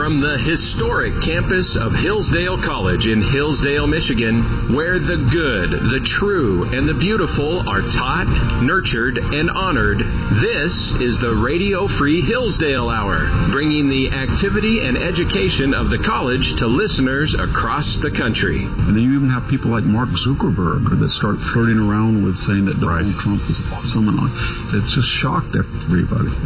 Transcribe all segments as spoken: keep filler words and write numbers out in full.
From the historic campus of Hillsdale College in Hillsdale, Michigan, where the good, the true, and the beautiful are taught, nurtured, and honored, this is the Radio Free Hillsdale Hour, bringing the activity and education of the college to listeners across the country. And then you even have people like Mark Zuckerberg that start flirting around with saying that Donald right. Trump is awesome, and it just shocked everybody.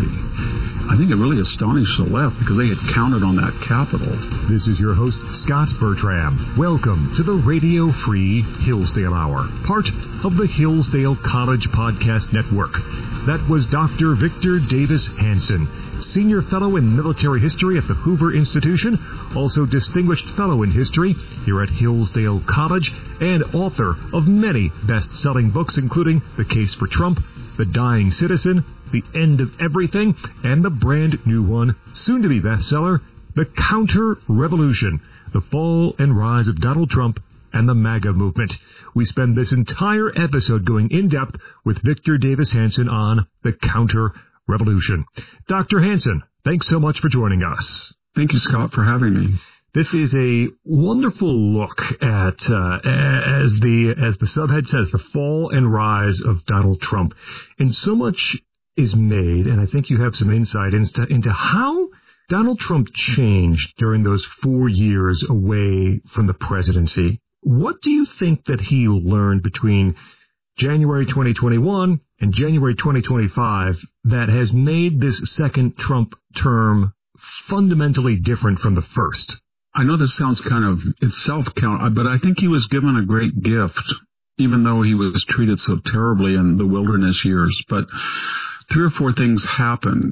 I think it really astonished the left because they had counted on that capital. This is your host, Scott Bertram. Welcome to the Radio Free Hillsdale Hour, part of the Hillsdale College Podcast Network. That was Doctor Victor Davis Hanson, Senior Fellow in Military History at the Hoover Institution, also Distinguished Fellow in History here at Hillsdale College, and author of many best-selling books, including The Case for Trump, The Dying Citizen, The End of Everything, and the brand new one, soon-to-be bestseller, The Counter-Revolution, The Fall and Rise of Donald Trump and the MAGA Movement. We spend this entire episode going in-depth with Victor Davis Hanson on The Counter-Revolution. Doctor Hanson, thanks so much for joining us. Thank you, Scott, for having me. This is a wonderful look at, uh, as the as the subhead says, the fall and rise of Donald Trump. And so much is made, and I think you have some insight into, into how Donald Trump changed during those four years away from the presidency. What do you think that he learned between January twenty twenty-one and January twenty twenty-five that has made this second Trump term fundamentally different from the first? I know this sounds kind of it's self-count, but I think he was given a great gift, even though he was treated so terribly in the wilderness years. But three or four things happened.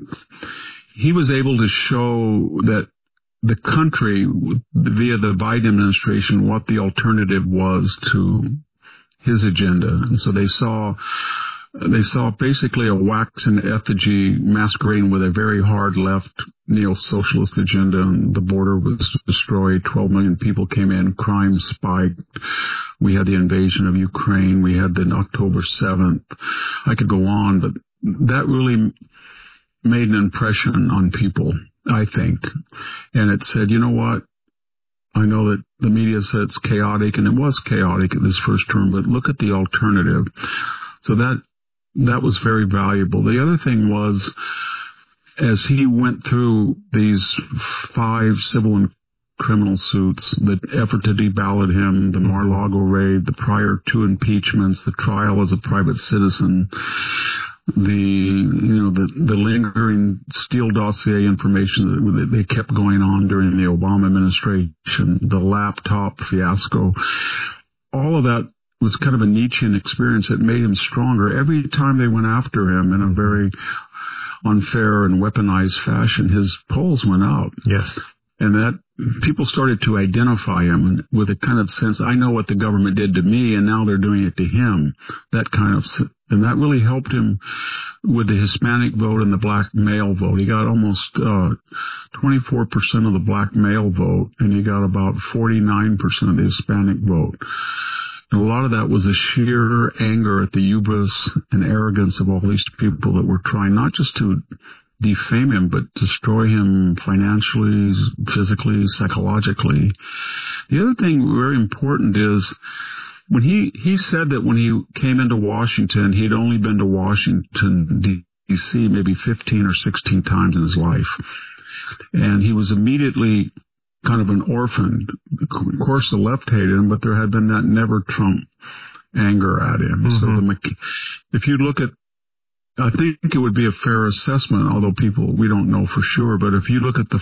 He was able to show that the country, via the Biden administration, what the alternative was to his agenda. And so they saw they saw basically a waxen effigy masquerading with a very hard left neo-socialist agenda, and the border was destroyed. twelve million people came in, crime spiked. We had the invasion of Ukraine. We had the October seventh. I could go on, but that really made an impression on people, I think. And it said, you know what? I know that the media said it's chaotic, and it was chaotic in this first term, but look at the alternative. So that that was very valuable. The other thing was, as he went through these five civil and criminal suits, the effort to deballot him, the Mar-a-Lago raid, the prior two impeachments, the trial as a private citizen, the you know the, the lingering Steele dossier information that they kept going on during the Obama administration, the laptop fiasco, all of that was kind of a Nietzschean experience that made him stronger. Every time they went after him in a very unfair and weaponized fashion, his polls went up. Yes. And that people started to identify him with a kind of sense, I know what the government did to me, and now they're doing it to him. That kind of, and that really helped him with the Hispanic vote and the black male vote. He got almost uh, twenty-four percent of the black male vote, and he got about forty-nine percent of the Hispanic vote. And a lot of that was the sheer anger at the hubris and arrogance of all these people that were trying not just to defame him, but destroy him financially, physically, psychologically. The other thing very important is when he, he said that when he came into Washington, he'd only been to Washington, D C maybe fifteen or sixteen times in his life. And he was immediately kind of an orphan. Of course, the left hated him, but there had been that never Trump anger at him. Mm-hmm. So the, if you look at, I think it would be a fair assessment, although people, we don't know for sure, but if you look at the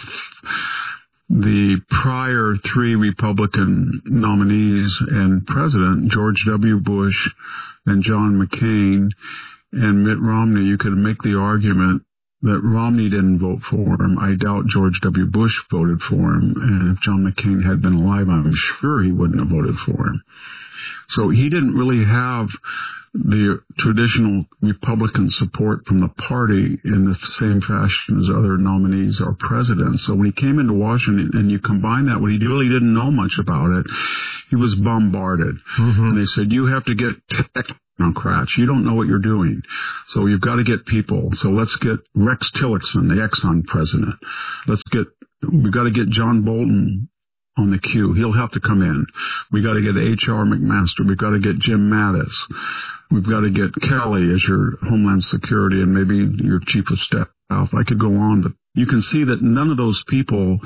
the prior three Republican nominees and president, George W. Bush and John McCain and Mitt Romney, you could make the argument that Romney didn't vote for him. I doubt George W. Bush voted for him. And if John McCain had been alive, I'm sure he wouldn't have voted for him. So he didn't really have the traditional Republican support from the party in the same fashion as other nominees or presidents. So when he came into Washington and you combine that, when he really didn't know much about it, he was bombarded. Mm-hmm. And they said, you have to get technocrats. You don't know what you're doing. So you've got to get people. So let's get Rex Tillerson, the Exxon president. Let's get we've got to get John Bolton on the queue. He'll have to come in. We got to get H R McMaster. We've got to get Jim Mattis. We've got to get Kelly as your Homeland Security and maybe your Chief of Staff. I could go on, but you can see that none of those people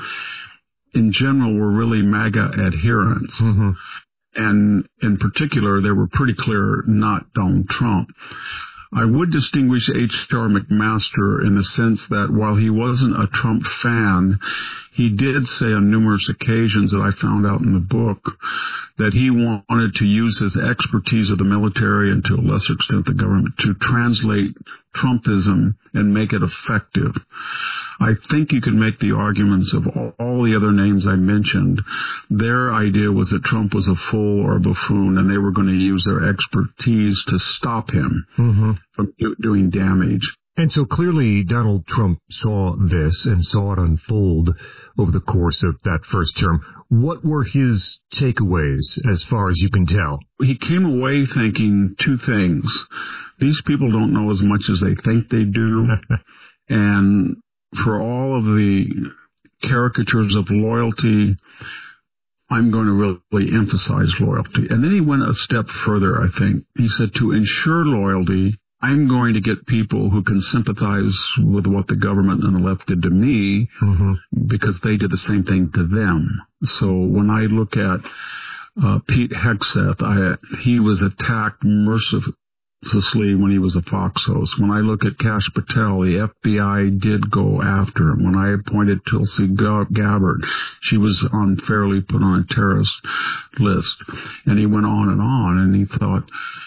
in general were really MAGA adherents. Mm-hmm. And in particular, they were pretty clear not Donald Trump. I would distinguish H R McMaster in the sense that while he wasn't a Trump fan, he did say on numerous occasions that I found out in the book that he wanted to use his expertise of the military and to a lesser extent the government to translate Trumpism and make it effective. I think you could make the arguments of all, all the other names I mentioned. Their idea was that Trump was a fool or a buffoon, and they were going to use their expertise to stop him mm-hmm. from do, doing damage. And so clearly Donald Trump saw this and saw it unfold over the course of that first term. What were his takeaways as far as you can tell? He came away thinking two things. These people don't know as much as they think they do. And for all of the caricatures of loyalty, I'm going to really emphasize loyalty. And then he went a step further, I think. He said, to ensure loyalty, I'm going to get people who can sympathize with what the government and the left did to me mm-hmm. because they did the same thing to them. So when I look at uh, Pete Hegseth, I, he was attacked mercifully when he was a Fox host. When I look at Kash Patel, the F B I did go after him. When I appointed Tulsi Gabbard, she was unfairly put on a terrorist list. And he went on and on, and he thought,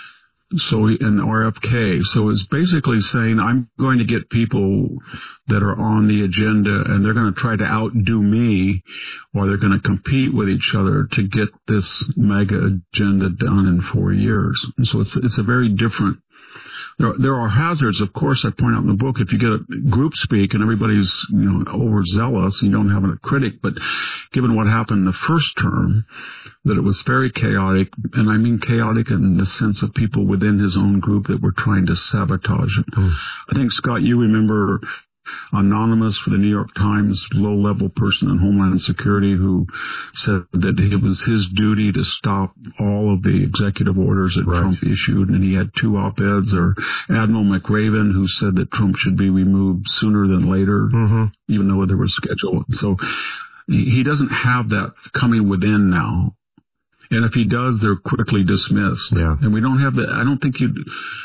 so he, and R F K. So it's basically saying, I'm going to get people that are on the agenda, and they're going to try to outdo me, or they're going to compete with each other to get this mega agenda done in four years. And so it's it's a very different. There, there are hazards, of course, I point out in the book. If you get a group speak and everybody's, you know, overzealous, and you don't have a critic, but given what happened in the first term, that it was very chaotic, and I mean chaotic in the sense of people within his own group that were trying to sabotage him. Mm. I think, Scott, you remember Anonymous for the New York Times, low-level person in Homeland Security who said that it was his duty to stop all of the executive orders that right. Trump issued, and he had two op-eds, or Admiral McRaven, who said that Trump should be removed sooner than later, mm-hmm. even though there was schedule. So he doesn't have that coming within now. And if he does, they're quickly dismissed. Yeah. And we don't have the, I don't think you'd,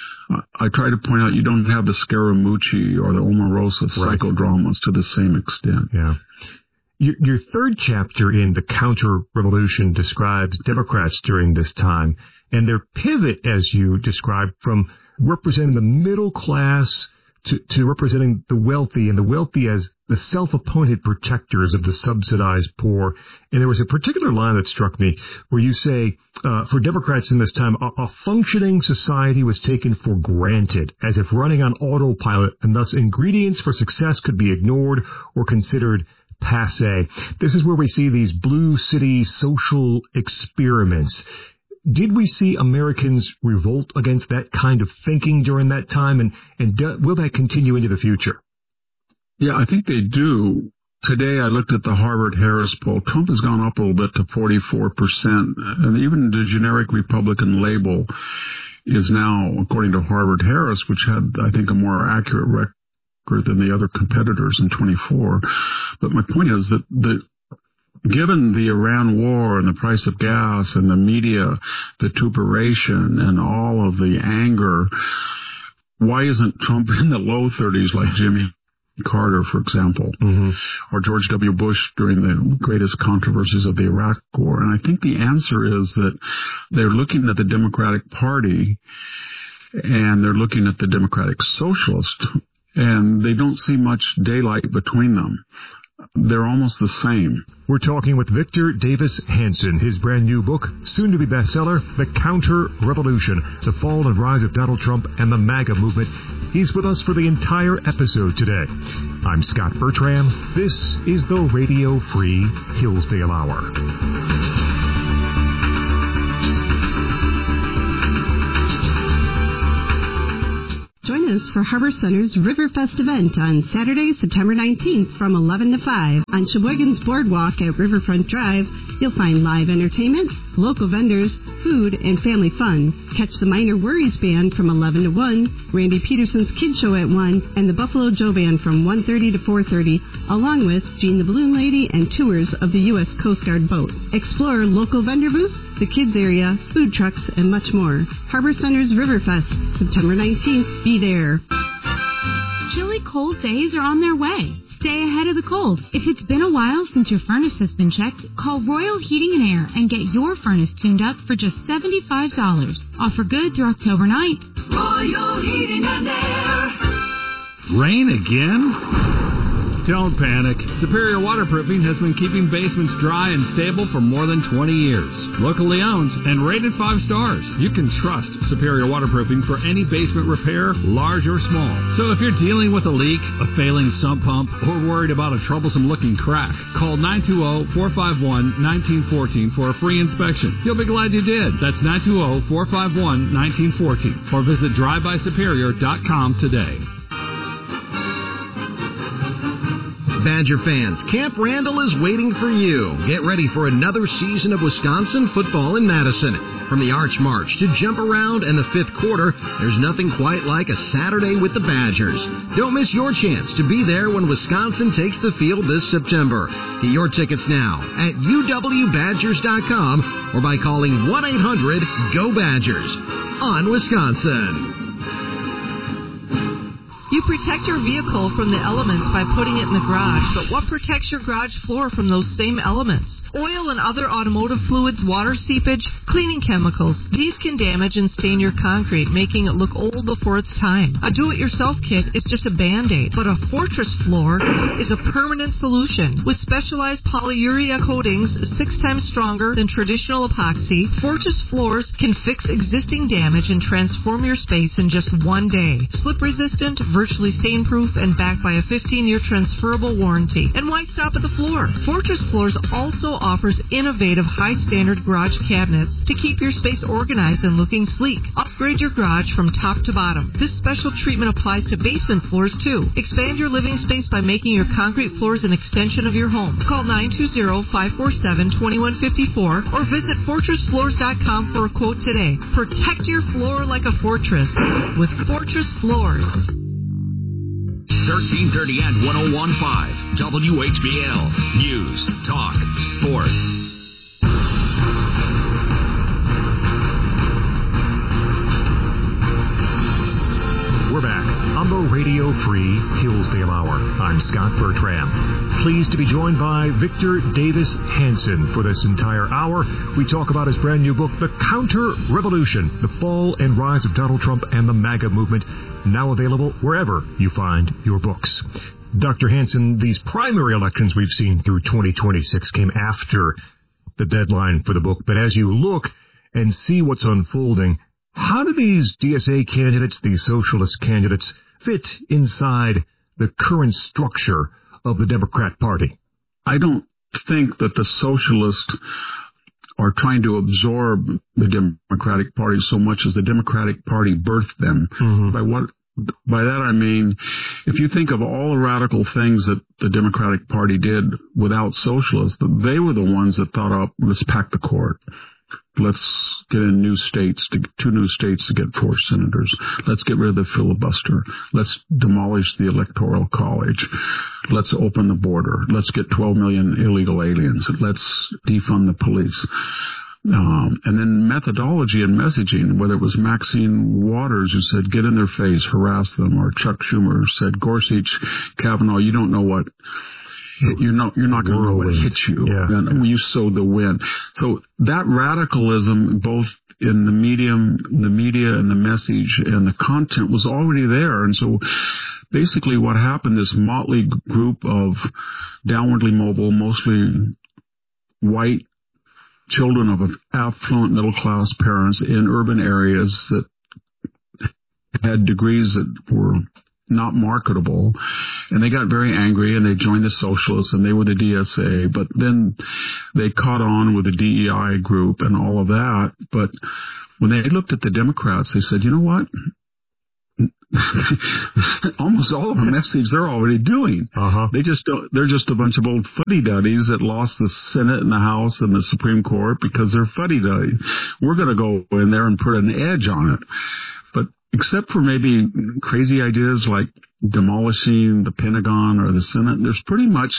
I try to point out you don't have the Scaramucci or the Omarosa right. psychodramas to the same extent. Yeah. Your, your third chapter in The Counter-Revolution describes Democrats during this time and their pivot, as you described, from representing the middle class to, to representing the wealthy, and the wealthy as the self-appointed protectors of the subsidized poor. And there was a particular line that struck me where you say, uh, for Democrats in this time, a, a functioning society was taken for granted, as if running on autopilot, and thus ingredients for success could be ignored or considered passé. This is where we see these blue city social experiments. Did we see Americans revolt against that kind of thinking during that time, and, and do, will that continue into the future? Yeah, I think they do. Today, I looked at the Harvard-Harris poll. Trump has gone up a little bit to forty-four percent, and even the generic Republican label is now, according to Harvard-Harris, which had, I think, a more accurate record than the other competitors in twenty-four. But my point is that the given the Iran war and the price of gas and the media vituperation and all of the anger, why isn't Trump in the low thirties like Jimmy Carter, for example, mm-hmm. or George W. Bush during the greatest controversies of the Iraq War? And I think the answer is that they're looking at the Democratic Party and they're looking at the Democratic Socialist, and they don't see much daylight between them. They're almost the same. We're talking with Victor Davis Hanson. His brand new book, soon to be bestseller, The Counter-Revolution, The Fall and Rise of Donald Trump and the MAGA Movement. He's with us for the entire episode today. I'm Scott Bertram. This is the Radio Free Hillsdale Hour. Join Join us for Harbor Center's Riverfest event on Saturday, September nineteenth from eleven to five. On Sheboygan's Boardwalk at Riverfront Drive, you'll find live entertainment, local vendors, food, and family fun. Catch the Minor Worries Band from eleven to one, Randy Peterson's Kid Show at one, and the Buffalo Joe Band from one thirty to four thirty, along with Jean the Balloon Lady and tours of the U S Coast Guard boat. Explore local vendor booths, the kids area, food trucks, and much more. Harbor Center's Riverfest, September nineteenth. Be there. Chilly cold days are on their way. Stay ahead of the cold. If it's been a while since your furnace has been checked, call Royal Heating and Air and get your furnace tuned up for just seventy-five dollars. Offer good through October ninth. Royal Heating and Air. Rain again? Don't panic. Superior Waterproofing has been keeping basements dry and stable for more than twenty years. Locally owned and rated five stars. You can trust Superior Waterproofing for any basement repair, large or small. So if you're dealing with a leak, a failing sump pump, or worried about a troublesome-looking crack, call nine two zero, four five one, one nine one four for a free inspection. You'll be glad you did. That's nine two zero, four five one, one nine one four. Or visit drive by superior dot com today. Badger fans, Camp Randall is waiting for you. Get ready for another season of Wisconsin football in Madison. From the Arch March to Jump Around and the fifth quarter, there's nothing quite like a Saturday with the Badgers. Don't miss your chance to be there when Wisconsin takes the field this September. Get your tickets now at U W Badgers dot com or by calling one eight hundred G O Badgers. On Wisconsin. You protect your vehicle from the elements by putting it in the garage, but what protects your garage floor from those same elements? Oil and other automotive fluids, water seepage, cleaning chemicals. These can damage and stain your concrete, making it look old before its time. A do-it-yourself kit is just a Band-Aid, but a Fortress floor is a permanent solution. With specialized polyurea coatings six times stronger than traditional epoxy, Fortress floors can fix existing damage and transform your space in just one day. Slip-resistant, virtually stain-proof, and backed by a fifteen-year transferable warranty. And why stop at the floor? Fortress Floors also offers innovative high-standard garage cabinets to keep your space organized and looking sleek. Upgrade your garage from top to bottom. This special treatment applies to basement floors, too. Expand your living space by making your concrete floors an extension of your home. Call nine two zero, five four seven, two one five four or visit fortress floors dot com for a quote today. Protect your floor like a fortress with Fortress Floors. thirteen thirty and one oh one point five W H B L News, Talk, Sports. We're back on the Radio Free Hillsdale Hour. I'm Scott Bertram. Pleased to be joined by Victor Davis Hanson for this entire hour. We talk about his brand new book, The Counter-Revolution, The Fall and Rise of Donald Trump and the MAGA Movement, now available wherever you find your books. Doctor Hanson, these primary elections we've seen through twenty twenty-six came after the deadline for the book, but as you look and see what's unfolding, how do these D S A candidates, these socialist candidates, fit inside the current structure of the Democrat Party? I don't think that the socialists are trying to absorb the Democratic Party so much as the Democratic Party birthed them. Mm-hmm. By what? By that I mean, if you think of all the radical things that the Democratic Party did without socialists, they were the ones that thought, oh, let's pack the court. Let's get in new states, to, two new states to get four senators. Let's get rid of the filibuster. Let's demolish the Electoral College. Let's open the border. Let's get twelve million illegal aliens. Let's defund the police. Um, and then methodology and messaging, whether it was Maxine Waters who said, get in their face, harass them, or Chuck Schumer said, Gorsuch, Kavanaugh, you don't know what... You're not, you're not going to know what hits you. Yeah, and yeah. You sow the wind. So that radicalism, both in the medium, the media and the message and the content was already there. And so basically what happened, this motley group of downwardly mobile, mostly white children of affluent middle class parents in urban areas that had degrees that were not marketable, and they got very angry and they joined the socialists and they were the D S A, but then they caught on with the D E I group and all of that. But when they looked at the Democrats, they said, you know what? almost all of the message they're already doing. Uh-huh. They just don't, they're just a bunch of old fuddy-duddies that lost the Senate and the House and the Supreme Court because they're fuddy-duddies. We're going to go in there and put an edge on it. But except for maybe crazy ideas like demolishing the Pentagon or the Senate, there's pretty much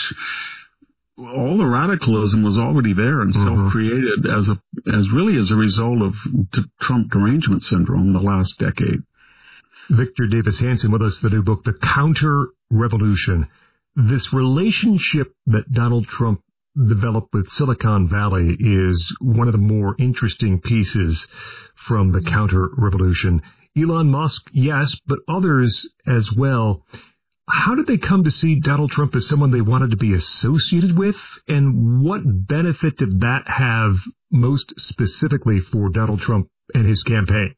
all the radicalism was already there and mm-hmm. self-created as a as really as a result of Trump derangement syndrome the last decade. Victor Davis Hanson with us, the new book, The Counter-Revolution. This relationship that Donald Trump developed with Silicon Valley is one of the more interesting pieces from The Counter-Revolution. Elon Musk, yes, but others as well. How did they come to see Donald Trump as someone they wanted to be associated with? And what benefit did that have most specifically for Donald Trump and his campaign?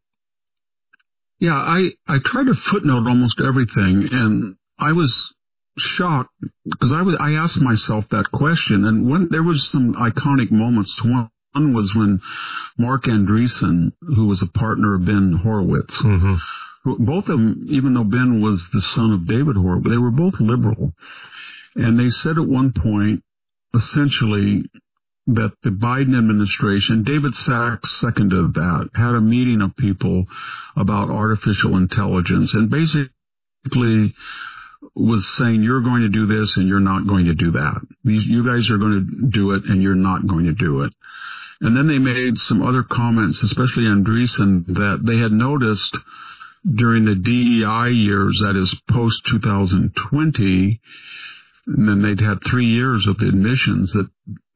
Yeah, I, I tried to footnote almost everything, and I was shocked because I was I asked myself that question, and when there was some iconic moments. One, one was when Mark Andreessen, who was a partner of Ben Horowitz, mm-hmm. who, both of them, even though Ben was the son of David Horowitz, they were both liberal, and they said at one point, essentially, that the Biden administration, David Sachs seconded that, had a meeting of people about artificial intelligence and basically was saying, you're going to do this and you're not going to do that. These, you guys are going to do it and you're not going to do it. And then they made some other comments, especially Andreessen, that they had noticed during the D E I years, that is post two thousand twenty, and then they'd had three years of admissions, that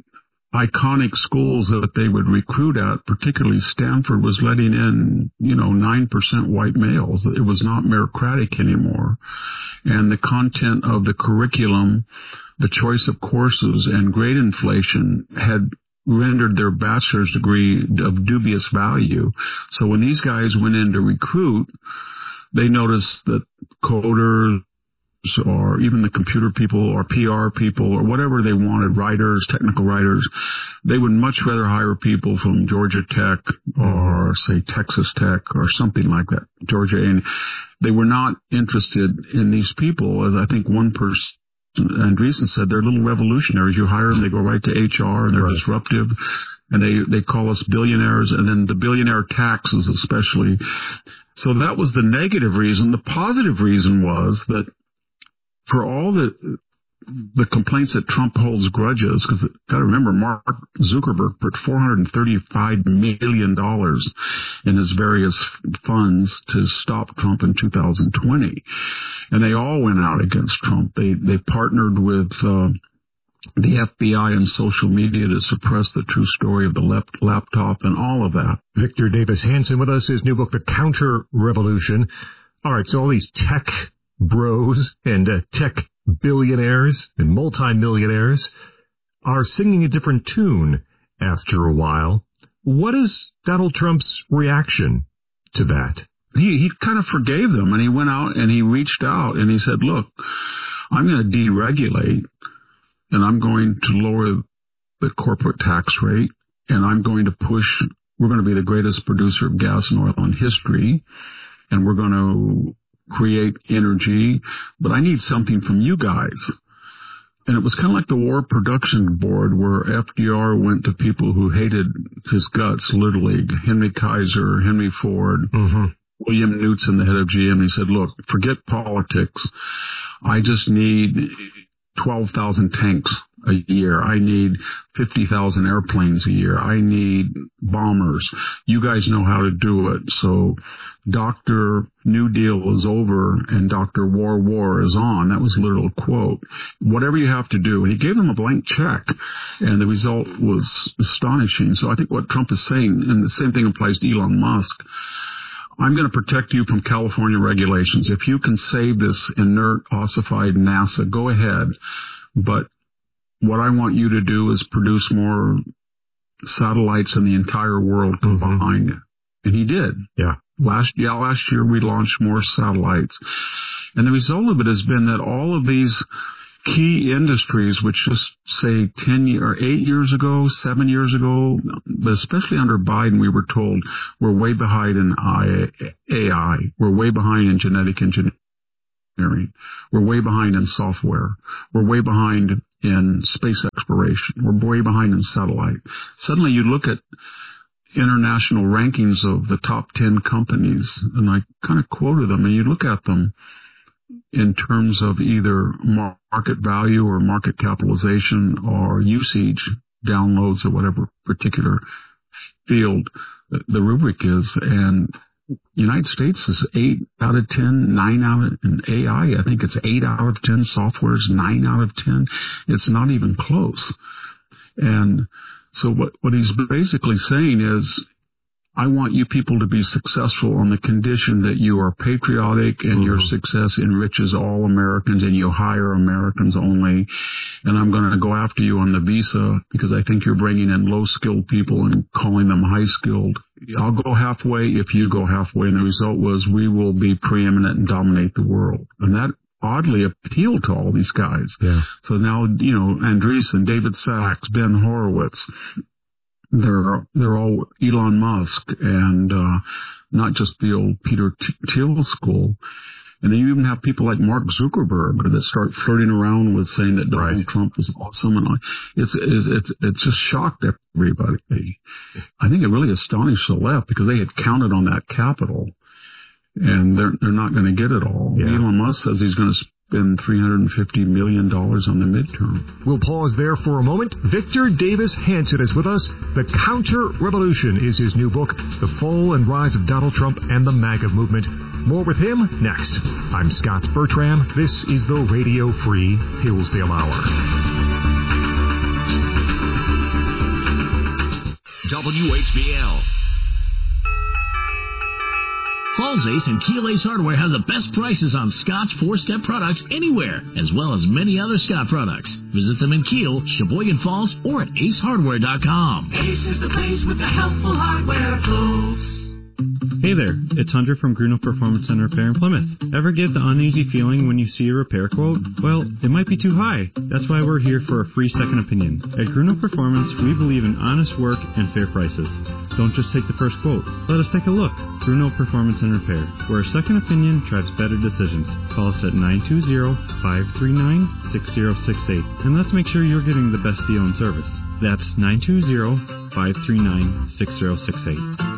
iconic schools that they would recruit at, particularly Stanford, was letting in, you know, nine percent white males. It was not meritocratic anymore. And the content of the curriculum, the choice of courses, and grade inflation had rendered their bachelor's degree of dubious value. So when these guys went in to recruit, they noticed that coders, or even the computer people or P R people or whatever they wanted, writers, technical writers, they would much rather hire people from Georgia Tech or, say, Texas Tech or something like that, Georgia. And they were not interested in these people. As I think one person, Andreessen, said, they're little revolutionaries. You hire them, they go right to H R, and they're right. disruptive. And they, they call us billionaires, and then the billionaire taxes especially. So that was the negative reason. The positive reason was that for all the the complaints that Trump holds grudges, because got to remember, Mark Zuckerberg put four hundred thirty-five million dollars in his various funds to stop Trump in two thousand twenty, and they all went out against Trump. They they partnered with uh, the F B I and social media to suppress the true story of the left laptop and all of that. Victor Davis Hanson with us, his new book, The Counter-Revolution. All right, so all these tech bros and uh, tech billionaires and multimillionaires are singing a different tune after a while. What is Donald Trump's reaction to that? He he kind of forgave them, and he went out and he reached out and he said, look, I'm going to deregulate, and I'm going to lower the corporate tax rate, and I'm going to push, we're going to be the greatest producer of gas and oil in history, and we're going to create energy, but I need something from you guys. And it was kind of like the War Production Board, where F D R went to people who hated his guts, literally, Henry Kaiser, Henry Ford, mm-hmm. William Knudsen, the head of G M. He said, look, forget politics. I just need twelve thousand tanks a year. I need fifty thousand airplanes a year. I need bombers. You guys know how to do it. So Doctor New Deal is over and Doctor War War is on. That was a literal quote. Whatever you have to do. And he gave them a blank check, and the result was astonishing. So I think what Trump is saying, and the same thing applies to Elon Musk, I'm going to protect you from California regulations. If you can save this inert, ossified NASA, go ahead. But what I want you to do is produce more satellites in the entire world combined. Mm-hmm. And he did. Yeah. Last, yeah, last year we launched more satellites. And the result of it has been that all of these key industries, which just say ten or eight years ago, seven years ago, but especially under Biden, we were told we're way behind in A I. We're way behind in genetic engineering. We're way behind in software. We're way behind in space exploration. We're way behind in satellite. Suddenly you look at international rankings of the top ten companies, and I kind of quoted them, and you look at them in terms of either market value or market capitalization or usage, downloads or whatever particular field the rubric is. And United States is eight out of ten, nine out of, in A I, I think it's eight out of ten, software is nine out of ten. It's not even close. And so what, what he's basically saying is, I want you people to be successful on the condition that you are patriotic and mm-hmm. your success enriches all Americans and you hire Americans only. And I'm going to go after you on the visa because I think you're bringing in low-skilled people and calling them high-skilled. I'll go halfway if you go halfway. And the result was we will be preeminent and dominate the world. And that oddly appealed to all these guys. Yeah. So now, you know, Andreessen, David Sachs, Ben Horowitz, They're they're all Elon Musk and uh, not just the old Peter Thiel school. And then you even have people like Mark Zuckerberg that start flirting around with saying that Donald right. Trump is awesome. And it's, it's, it's, it's just shocked everybody. I think it really astonished the left because they had counted on that capital. And they're they're not going to get it all. Yeah. Elon Musk says he's going to spend three hundred fifty million dollars on the midterm. We'll pause there for a moment. Victor Davis Hanson is with us. The Counter-Revolution is his new book, The Fall and Rise of Donald Trump and the MAGA Movement. More with him next. I'm Scott Bertram. This is the Radio Free Hillsdale Hour. W H B L. Falls Ace and Keel Ace Hardware have the best prices on Scott's four-step products anywhere, as well as many other Scott products. Visit them in Keel, Sheboygan Falls, or at ace hardware dot com. Ace is the place with the helpful hardware, folks. Hey there, it's Hunter from Grunow Performance Center Repair in Plymouth. Ever get the uneasy feeling when you see a repair quote? Well, it might be too high. That's why we're here for a free second opinion. At Grunow Performance, we believe in honest work and fair prices. Don't just take the first quote. Let us take a look. Grunow Performance and Repair, where a second opinion drives better decisions. Call us at nine two zero, five three nine, six zero six eight, and let's make sure you're getting the best deal and service. That's nine two zero, five three nine, six zero six eight.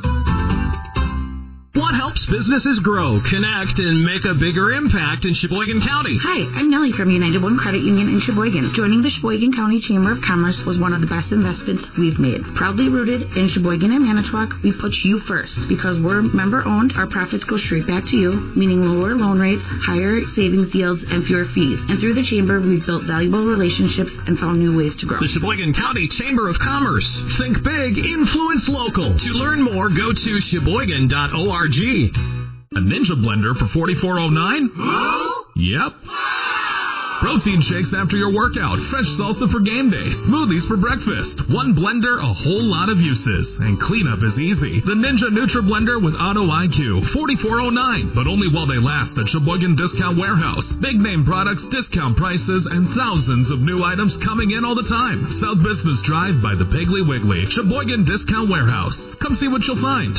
What helps businesses grow, connect, and make a bigger impact in Sheboygan County? Hi, I'm Nellie from United One Credit Union in Sheboygan. Joining the Sheboygan County Chamber of Commerce was one of the best investments we've made. Proudly rooted in Sheboygan and Manitowoc, we put you first. Because we're member-owned, our profits go straight back to you, meaning lower loan rates, higher savings yields, and fewer fees. And through the Chamber, we've built valuable relationships and found new ways to grow. The Sheboygan County Chamber of Commerce. Think big, influence local. To learn more, go to sheboygan dot org. A Ninja blender for forty-four oh nine? Yep. Protein shakes after your workout, fresh salsa for game day, smoothies for breakfast. One blender, a whole lot of uses. And cleanup is easy. The Ninja Nutra Blender with Auto I Q, forty-four oh nine, but only while they last at Sheboygan Discount Warehouse. Big name products, discount prices, and thousands of new items coming in all the time. South Business Drive by the Piggly Wiggly. Sheboygan Discount Warehouse. Come see what you'll find.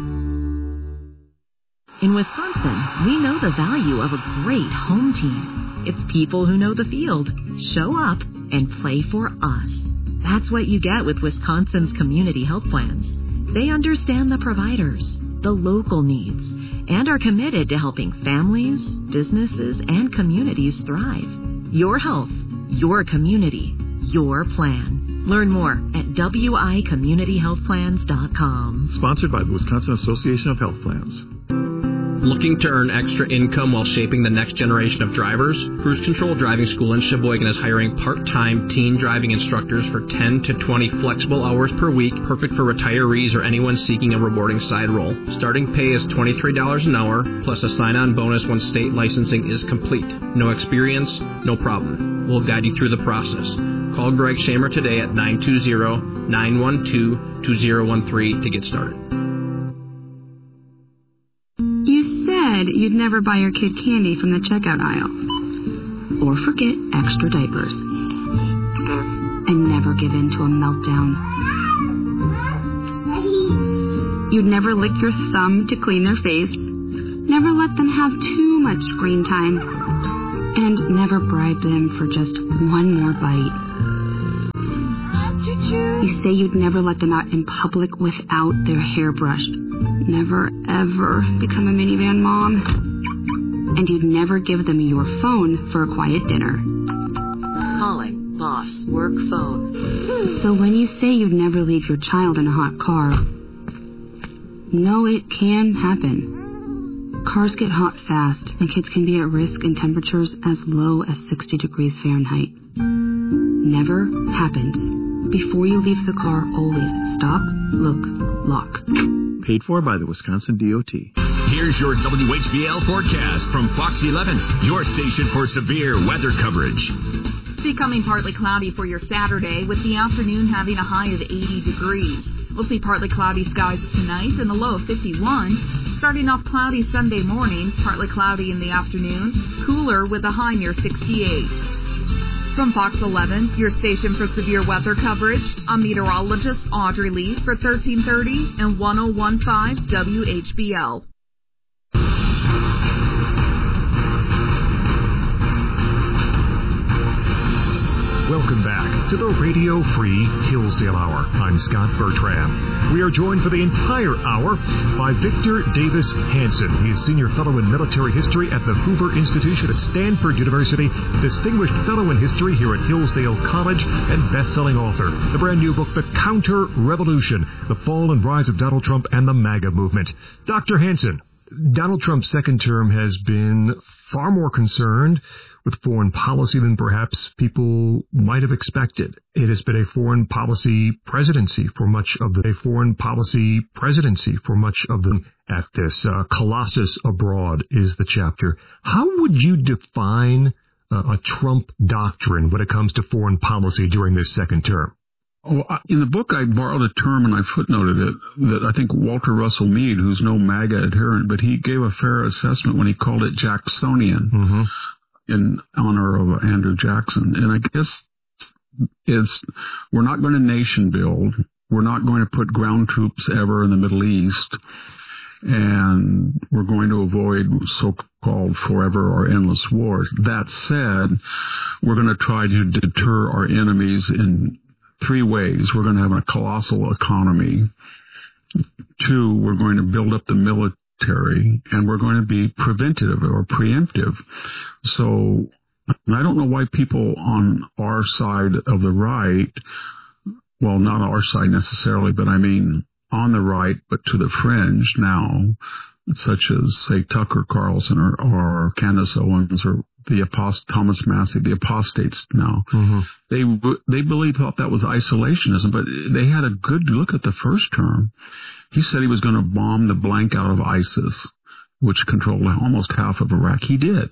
In Wisconsin, we know the value of a great home team. It's people who know the field, show up, and play for us. That's what you get with Wisconsin's community health plans. They understand the providers, the local needs, and are committed to helping families, businesses, and communities thrive. Your health, your community, your plan. Learn more at w i community health plans dot com. Sponsored by the Wisconsin Association of Health Plans. Looking to earn extra income while shaping the next generation of drivers? Cruise Control Driving School in Sheboygan is hiring part-time teen driving instructors for ten to twenty flexible hours per week, perfect for retirees or anyone seeking a rewarding side role. Starting pay is twenty-three dollars an hour, plus a sign-on bonus when state licensing is complete. No experience? No problem. We'll guide you through the process. Call Greg Shamer today at nine two zero, nine one two, two zero one three to get started. You said you'd never buy your kid candy from the checkout aisle. or forget extra diapers. And never give in to a meltdown. You'd never lick your thumb to clean their face. Never let them have too much screen time. And never bribe them for just one more bite. You say you'd never let them out in public without their hair brushed. Never, ever become a minivan mom. And you'd never give them your phone for a quiet dinner. Calling, boss, work phone. So when you say you'd never leave your child in a hot car, no, it can happen. Cars get hot fast, and kids can be at risk in temperatures as low as sixty degrees Fahrenheit. Never happens. Before you leave the car, always stop, look, lock. Paid for by the Wisconsin D O T. Here's your W H B L forecast from Fox eleven, your station for severe weather coverage. Becoming partly cloudy for your Saturday, with the afternoon having a high of eighty degrees. We'll see partly cloudy skies tonight and a low of fifty-one. Starting off cloudy Sunday morning, partly cloudy in the afternoon, cooler with a high near sixty-eight. From Fox eleven, your station for severe weather coverage, I'm meteorologist Audrey Lee for thirteen thirty and ten fifteen W H B L. Welcome back to the Radio Free Hillsdale Hour. I'm Scott Bertram. We are joined for the entire hour by Victor Davis Hanson. He is Senior Fellow in Military History at the Hoover Institution at Stanford University, Distinguished Fellow in History here at Hillsdale College, and best-selling author. The brand new book, The Counter-Revolution, The Fall and Rise of Donald Trump and the MAGA Movement. Doctor Hanson, Donald Trump's second term has been far more concerned with foreign policy than perhaps people might have expected. It has been a foreign policy presidency for much of the a foreign policy presidency for much of the at this uh, Colossus Abroad is the chapter. How would you define uh, a Trump doctrine when it comes to foreign policy during this second term? Oh, in the book, I borrowed a term and I footnoted it that I think Walter Russell Mead, who's no MAGA adherent, but he gave a fair assessment when he called it Jacksonian. Mm-hmm. In honor of Andrew Jackson. And I guess it's, we're not going to nation build. We're not going to put ground troops ever in the Middle East. And we're going to avoid so-called forever or endless wars. That said, we're going to try to deter our enemies in three ways. We're going to have a colossal economy. Two, we're going to build up the military. And we're going to be preventative or preemptive. So I don't know why people on our side of the right, well, not our side necessarily, but I mean on the right, but to the fringe now, such as, say, Tucker Carlson or, or Candace Owens or the apost- Thomas Massey, the apostates now. Mm-hmm. They they believe thought that was isolationism, but they had a good look at the first term. He said he was going to bomb the blank out of ISIS, which controlled almost half of Iraq. He did.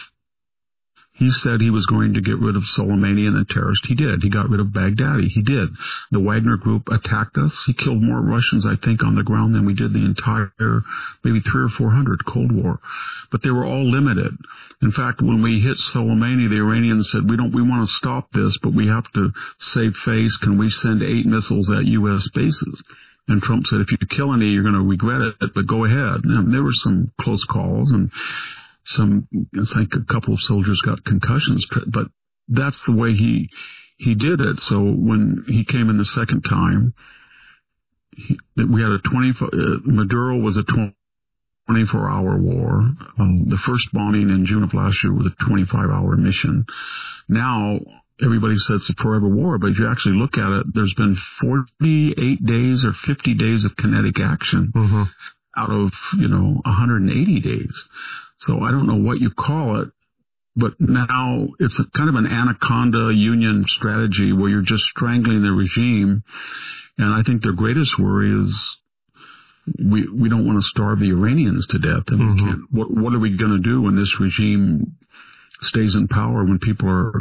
He said he was going to get rid of Soleimani and the terrorists. He did. He got rid of Baghdadi. He did. The Wagner Group attacked us. He killed more Russians, I think, on the ground than we did the entire, maybe three or four hundred Cold War. But they were all limited. In fact, when we hit Soleimani, the Iranians said, we don't, we want to stop this, but we have to save face. Can we send eight missiles at U S bases? And Trump said, if you kill any, you're going to regret it, but go ahead. And there were some close calls, and some, I think a couple of soldiers got concussions, but that's the way he he did it. So when he came in the second time, he, we had a twenty. Uh, Maduro was a twenty-four hour war. Um, the first bombing in June of last year was a twenty-five hour mission. Now everybody says it's a forever war, but if you actually look at it, there's been forty-eight days or fifty days of kinetic action mm-hmm. out of, you know, one hundred eighty days. So I don't know what you call it, but now it's a kind of an anaconda union strategy where you're just strangling the regime. And I think their greatest worry is we we don't want to starve the Iranians to death. And mm-hmm. we can't, what, what are we going to do when this regime stays in power, when people are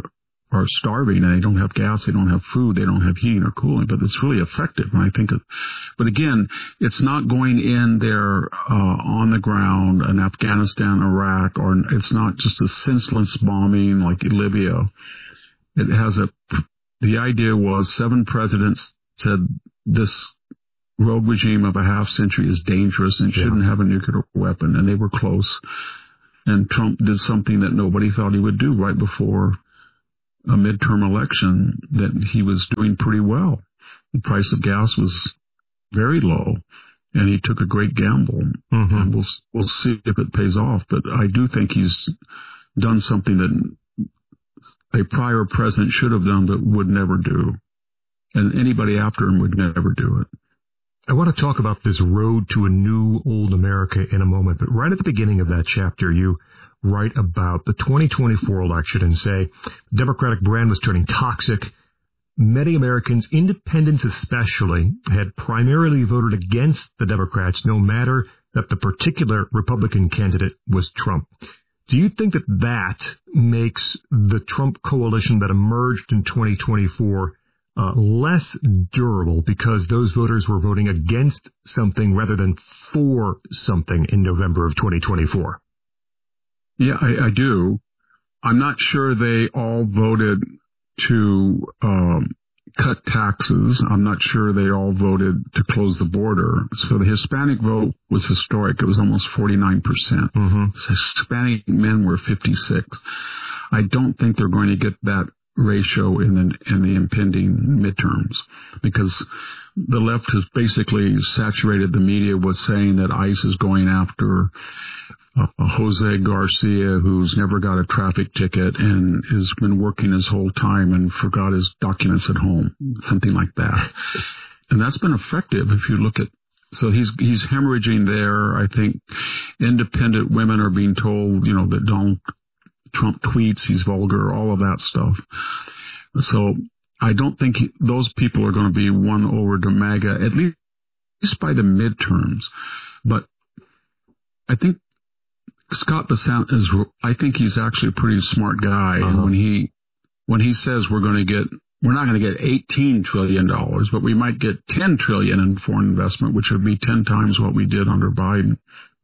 are starving and they don't have gas, they don't have food, they don't have heating or cooling, but it's really effective. And I think, it, but again, it's not going in there uh, on the ground in Afghanistan, Iraq, or it's not just a senseless bombing like Libya. It has a, the idea was seven presidents said this rogue regime of a half century is dangerous and shouldn't yeah. have a nuclear weapon, and they were close. And Trump did something that nobody thought he would do right before a midterm election, that he was doing pretty well. The price of gas was very low, and he took a great gamble. Mm-hmm. And we'll we'll see if it pays off. But I do think he's done something that a prior president should have done but would never do, and anybody after him would never do it. I want to talk about this road to a new old America in a moment, but right at the beginning of that chapter, you write about the twenty twenty-four election and say the Democratic brand was turning toxic. Many Americans, independents especially, had primarily voted against the Democrats, no matter that the particular Republican candidate was Trump. Do you think that that makes the Trump coalition that emerged in twenty twenty-four Uh, less durable because those voters were voting against something rather than for something in November of twenty twenty-four? Yeah, I, I do. I'm not sure they all voted to um, cut taxes. I'm not sure they all voted to close the border. So the Hispanic vote was historic. It was almost forty-nine percent. Mm-hmm. Hispanic men were fifty-six. I don't think they're going to get that ratio in the in the impending midterms, because the left has basically saturated the media with saying that ICE is going after uh, Jose Garcia, who's never got a traffic ticket and has been working his whole time and forgot his documents at home, something like that. And that's been effective if you look at. So he's he's hemorrhaging there. I think independent women are being told, you know, that Donald Trump tweets, he's vulgar, all of that stuff. So I don't think he, those people are going to be won over to MAGA, at least by the midterms. But I think Scott Bessent is, I think he's actually a pretty smart guy. Uh-huh. And when he, when he says we're going to get, we're not going to get eighteen trillion dollars, but we might get ten trillion dollars in foreign investment, which would be ten times what we did under Biden.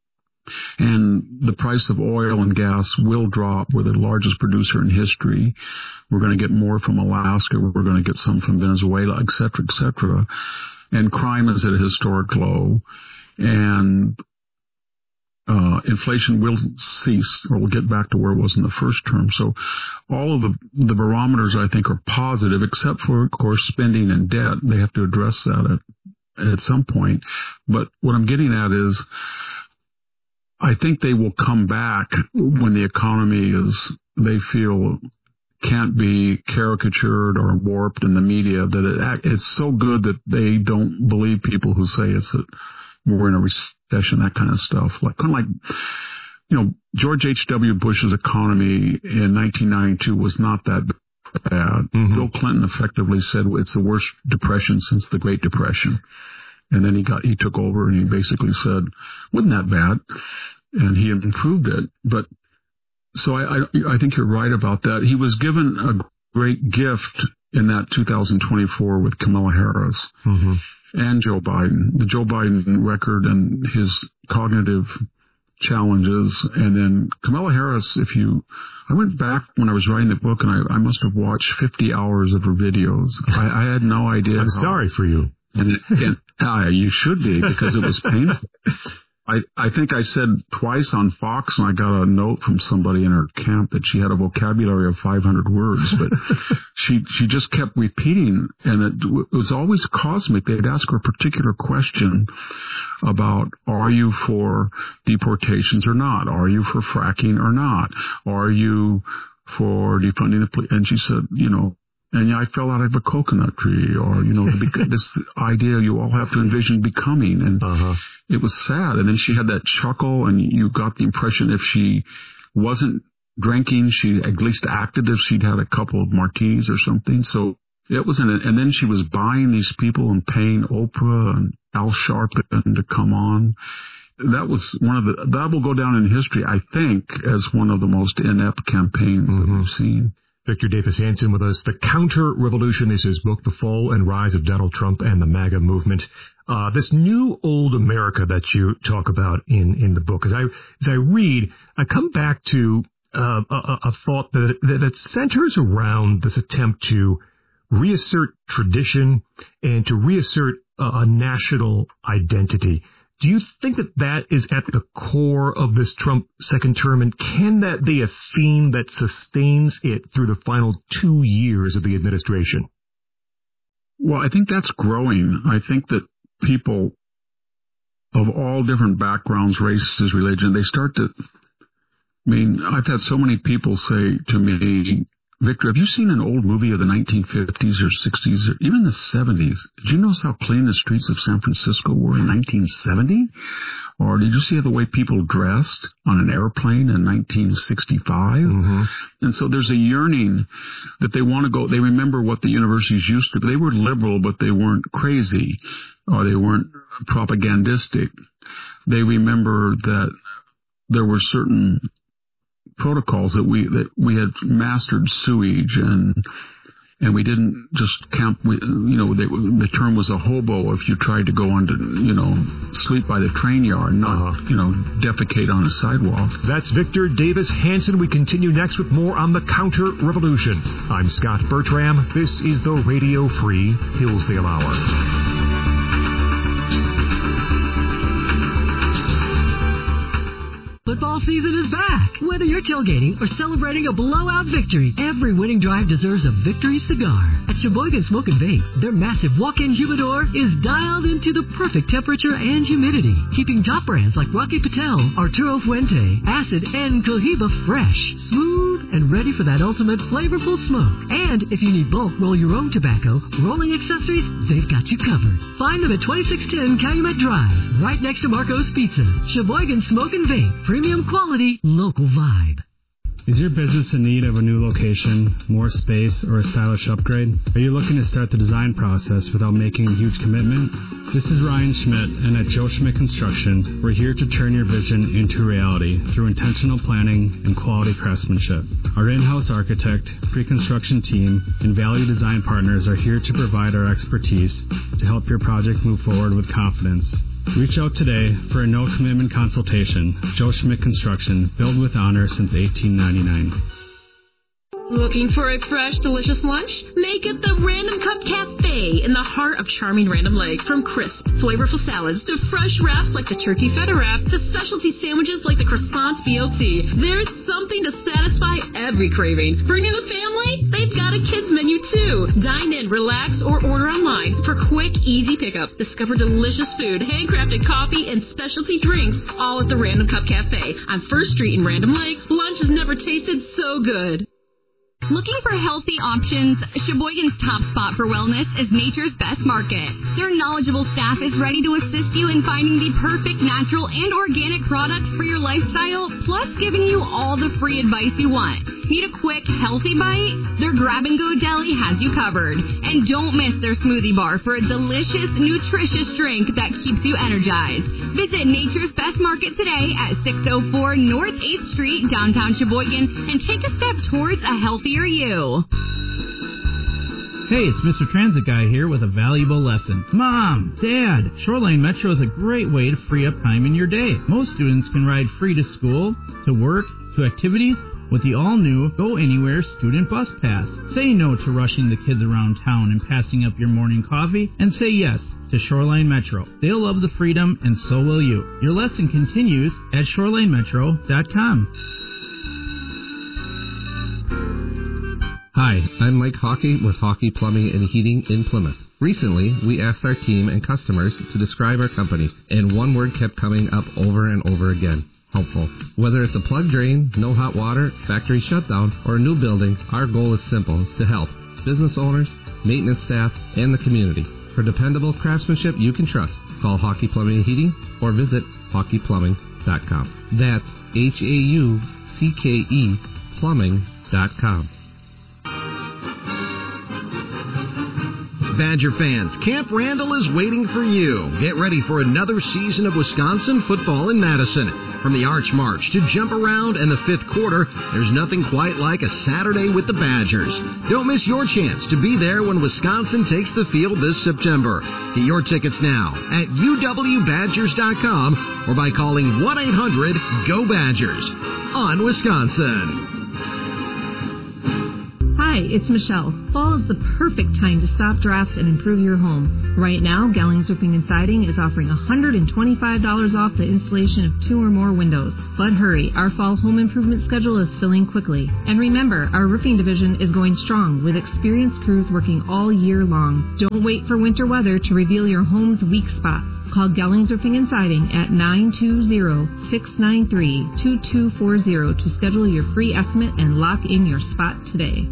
And the price of oil and gas will drop. We're the largest producer in history. We're going to get more from Alaska. We're going to get some from Venezuela, et cetera, et cetera. And crime is at a historic low. And uh, inflation will cease, or will get back to where it was in the first term. So all of the, the barometers, I think, are positive, except for, of course, spending and debt. They have to address that at, at some point. But what I'm getting at is, I think they will come back when the economy is, they feel, can't be caricatured or warped in the media, that it, it's so good that they don't believe people who say it's a, we're in a recession, that kind of stuff. Like, kind of like, you know, George H W. Bush's economy in nineteen ninety-two was not that bad. Mm-hmm. Bill Clinton effectively said it's the worst depression since the Great Depression. And then he got, he took over and he basically said, wasn't that bad? And he improved it. But so I, I, I think you're right about that. He was given a great gift in that two thousand twenty-four with Kamala Harris mm-hmm. and Joe Biden. The Joe Biden record and his cognitive challenges. And then Kamala Harris, if you, I went back when I was writing the book and I, I must have watched fifty hours of her videos. I, I had no idea. I'm how, sorry for you. And, and uh, you should be, because it was painful. I, I think I said twice on Fox, and I got a note from somebody in her camp that she had a vocabulary of five hundred words, but she she just kept repeating, and it, it was always cosmic. They'd ask her a particular question about, are you for deportations or not? Are you for fracking or not? Are you for defunding the police? And she said, you know, and yeah, I fell out of a coconut tree, or, you know, this idea you all have to envision becoming. And uh-huh. It was sad. And then she had that chuckle, and you got the impression if she wasn't drinking, she at least acted as she'd had a couple of martinis or something. So it was, an, and then she was buying these people and paying Oprah and Al Sharpton to come on. That was one of the, that will go down in history, I think, as one of the most inept campaigns mm-hmm. that we've seen. Victor Davis Hanson with us. The Counter-Revolution is his book, The Fall and Rise of Donald Trump and the MAGA Movement. Uh, this new old America that you talk about in, in the book, as I, as I read, I come back to uh, a, a thought that, that, that centers around this attempt to reassert tradition and to reassert a, a national identity. Do you think that that is at the core of this Trump second term, and can that be a theme that sustains it through the final two years of the administration? Well, I think that's growing. I think that people of all different backgrounds, races, religion, they start to, I mean, I've had so many people say to me, Victor, have you seen an old movie of the nineteen fifties or sixties or even the seventies? Did you notice how clean the streets of San Francisco were in nineteen seventy? Or did you see the way people dressed on an airplane in nineteen sixty-five? Mm-hmm. And so there's a yearning that they want to go, they remember what the universities used to be. They were liberal, but they weren't crazy, or they weren't propagandistic. They remember that there were certain protocols that we that we had mastered sewage, and and we didn't just camp. We, you know, they, the term was a hobo if you tried to go on to, you know, sleep by the train yard, not uh-huh. you know, defecate on a sidewalk. That's Victor Davis Hanson. We continue next with more on the Counter-Revolution. I'm Scott Bertram. This is the Radio Free Hillsdale Hour. Football season is back. Whether you're tailgating or celebrating a blowout victory, every winning drive deserves a victory cigar. At Sheboygan Smoke and Vape, their massive walk-in humidor is dialed into the perfect temperature and humidity, keeping top brands like Rocky Patel, Arturo Fuente, Acid, and Cohiba fresh, smooth, and ready for that ultimate flavorful smoke. And if you need bulk roll your own tobacco, rolling accessories, they've got you covered. Find them at twenty-six ten Calumet Drive, right next to Marco's Pizza. Sheboygan Smoke and Vape. Premium quality, local vibe. Is your business in need of a new location, more space, or a stylish upgrade? Are you looking to start the design process without making a huge commitment? This is Ryan Schmidt, and at Joe Schmidt Construction, we're here to turn your vision into reality through intentional planning and quality craftsmanship. Our in-house architect, pre-construction team, and value design partners are here to provide our expertise to help your project move forward with confidence. Reach out today for a no-commitment consultation. Joe Schmidt Construction, built with honor since eighteen ninety-nine. Looking for a fresh, delicious lunch? Make it the Random Cup Cafe in the heart of charming Random Lake. From crisp, flavorful salads to fresh wraps like the turkey feta wrap to specialty sandwiches like the croissant B L T, there's something to satisfy every craving. Bringing the family? They've got a kids menu too. Dine in, relax, or order online for quick, easy pickup. Discover delicious food, handcrafted coffee, and specialty drinks, all at the Random Cup Cafe on First Street in Random Lake. Lunch has never tasted so good. Looking for healthy options? Sheboygan's top spot for wellness is Nature's Best Market. Their knowledgeable staff is ready to assist you in finding the perfect natural and organic products for your lifestyle, plus giving you all the free advice you want. Need a quick, healthy bite? Their grab-and-go deli has you covered. And don't miss their smoothie bar for a delicious, nutritious drink that keeps you energized. Visit Nature's Best Market today at six oh four North eighth Street, downtown Sheboygan, and take a step towards a healthier you. Hey, it's Mister Transit Guy here with a valuable lesson. Mom, Dad, Shoreline Metro is a great way to free up time in your day. Most students can ride free to school, to work, to activities with the all-new Go Anywhere Student Bus Pass. Say no to rushing the kids around town and passing up your morning coffee, and say yes to Shoreline Metro. They'll love the freedom, and so will you. Your lesson continues at shoreline metro dot com. Hi, I'm Mike Hockey with Hockey Plumbing and Heating in Plymouth. Recently, we asked our team and customers to describe our company, and one word kept coming up over and over again: helpful. Whether it's a plug drain, no hot water, factory shutdown, or a new building, our goal is simple: to help business owners, maintenance staff, and the community. For dependable craftsmanship you can trust, call Hockey Plumbing and Heating or visit hockey plumbing dot com. That's H A U C K E plumbing dot com. Badger fans, Camp Randall is waiting for you. Get ready for another season of Wisconsin football in Madison. From the Arch March to Jump Around and the fifth quarter, there's nothing quite like a Saturday with the Badgers. Don't miss your chance to be there when Wisconsin takes the field this September. Get your tickets now at U W Badgers dot com or by calling one eight hundred G O Badgers. On Wisconsin. Hi, it's Michelle. Fall is the perfect time to stop drafts and improve your home. Right now, Gellings Roofing and Siding is offering one hundred twenty-five dollars off the installation of two or more windows. But hurry, our fall home improvement schedule is filling quickly. And remember, our roofing division is going strong with experienced crews working all year long. Don't wait for winter weather to reveal your home's weak spots. Call Gellings Roofing and Siding at nine two zero, six nine three, two two four zero to schedule your free estimate and lock in your spot today.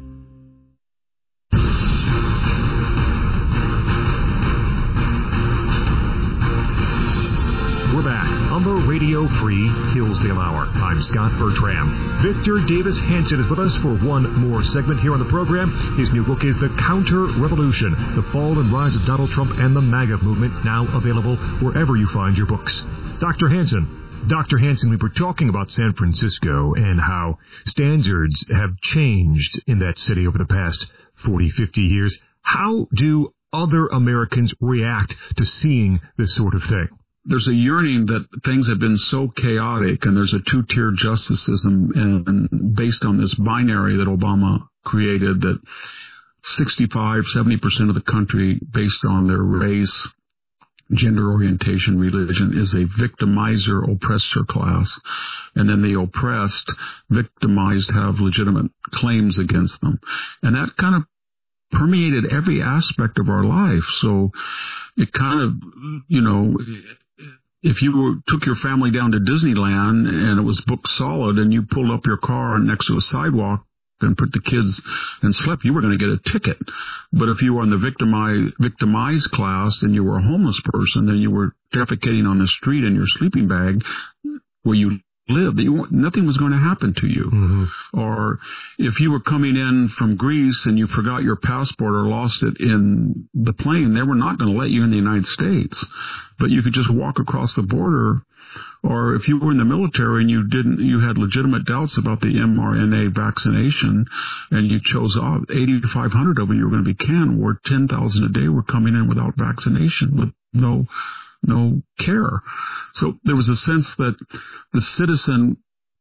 We're back on the Radio Free Hillsdale Hour. I'm Scott Bertram. Victor Davis Hanson is with us for one more segment here on the program. His new book is The Counter Revolution, The Fall and Rise of Donald Trump and the MAGA Movement, now available wherever you find your books. Doctor Hanson, Doctor Hanson, we were talking about San Francisco and how standards have changed in that city over the past forty, fifty years. How do other Americans react to seeing this sort of thing? There's a yearning that things have been so chaotic, and there's a two-tier justice system and, and based on this binary that Obama created, that sixty-five, seventy percent of the country, based on their race, gender orientation, religion, is a victimizer, oppressor class. And then the oppressed, victimized, have legitimate claims against them. And that kind of permeated every aspect of our life. So it kind of, you know, if you were, took your family down to Disneyland and it was booked solid and you pulled up your car next to a sidewalk and put the kids and slept, you were going to get a ticket. But if you were in the victimized, victimized class and you were a homeless person and you were defecating on the street in your sleeping bag where you lived, you, nothing was going to happen to you. Mm-hmm. Or if you were coming in from Greece and you forgot your passport or lost it in the plane, they were not going to let you in the United States. But you could just walk across the border. Or if you were in the military and you didn't, you had legitimate doubts about the M R N A vaccination, and you chose off eighty-five hundred of them, you were going to be canned, where ten thousand a day were coming in without vaccination, with no no care. So there was a sense that the citizen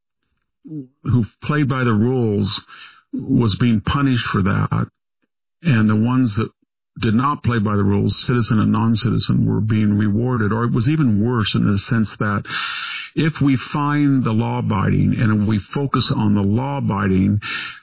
who played by the rules was being punished for that, and the ones that did not play by the rules, citizen and non-citizen, were being rewarded. Or it was even worse in the sense that if we find the law-abiding and we focus on the law-abiding